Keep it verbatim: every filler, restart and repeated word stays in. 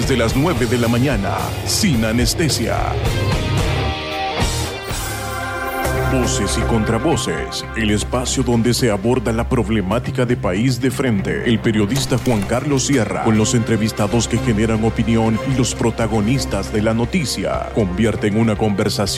desde las nueve de la mañana, sin anestesia. Voces y contravoces, el espacio donde se aborda la problemática de país de frente. El periodista Juan Carlos Sierra, con los entrevistados que generan opinión y los protagonistas de la noticia, convierte en una conversación